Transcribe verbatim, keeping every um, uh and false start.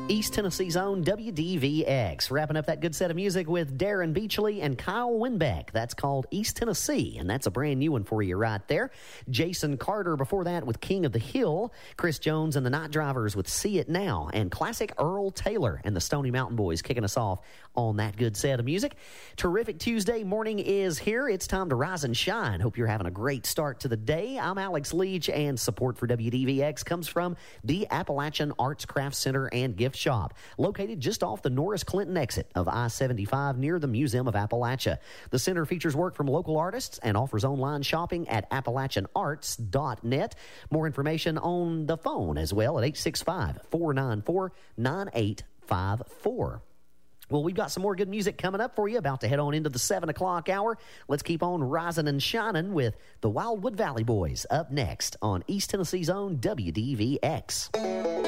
East Tennessee's own W D V X. Wrapping up that good set of music with Darren Beachley and Kyle Winbeck. That's called East Tennessee, and that's a brand new one for you right there. Jason Carter before that with King of the Hill. Chris Jones and the Night Drivers with See It Now. And classic Earl Taylor and the Stony Mountain Boys kicking us off on that good set of music. Terrific Tuesday morning is here. It's time to rise and shine. Hope you're having a great start to the day. I'm Alex Leach, and support for W D V X comes from the Appalachian Arts Craft Center and Gift Shop, located just off the Norris Clinton exit of I seventy-five near the Museum of Appalachia. The center features work from local artists and offers online shopping at appalachian arts dot net. More information on the phone as well at eight six five, four nine four, nine eight five four. Well, we've got some more good music coming up for you, about to head on into the seven o'clock hour. Let's keep on rising and shining with the Wildwood Valley Boys up next on East Tennessee's own W D V X.